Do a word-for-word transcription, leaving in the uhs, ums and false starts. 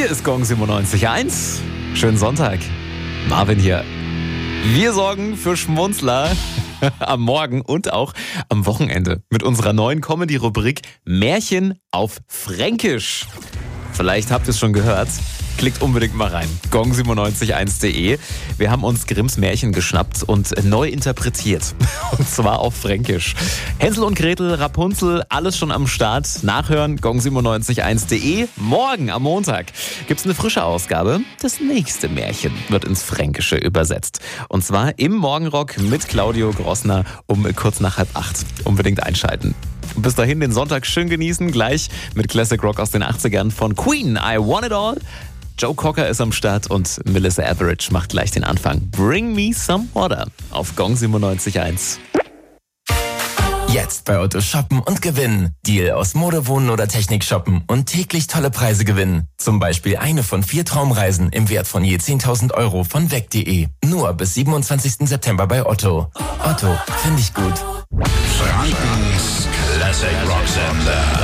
Hier ist Gong siebenundneunzig Komma eins. Schönen Sonntag. Marvin hier. Wir sorgen für Schmunzler am Morgen und auch am Wochenende mit unserer neuen Comedy-Rubrik Märchen auf Fränkisch. Vielleicht habt ihr es schon gehört. Klickt unbedingt mal rein. gong siebenundneunzig Komma eins punkt de. Wir haben uns Grimms Märchen geschnappt und neu interpretiert. Und zwar auf Fränkisch. Hänsel und Gretel, Rapunzel, alles schon am Start. Nachhören, gong siebenundneunzig Komma eins punkt de. Morgen am Montag gibt's eine frische Ausgabe. Das nächste Märchen wird ins Fränkische übersetzt. Und zwar im Morgenrock mit Claudio Grossner um kurz nach halb acht. Unbedingt einschalten. Und bis dahin den Sonntag schön genießen. Gleich mit Classic Rock aus den achtzigern von Queen. I Want It All. Joe Cocker ist am Start und Melissa Etheridge macht gleich den Anfang. Bring Me Some Water auf Gong siebenundneunzig Komma eins. Jetzt bei Otto shoppen und gewinnen. Deal aus Mode, Wohnen oder Technik shoppen und täglich tolle Preise gewinnen. Zum Beispiel eine von vier Traumreisen im Wert von je zehntausend Euro von weg punkt de. Nur bis siebenundzwanzigsten September bei Otto. Otto, finde ich gut. Frankens Classic Rock Sender.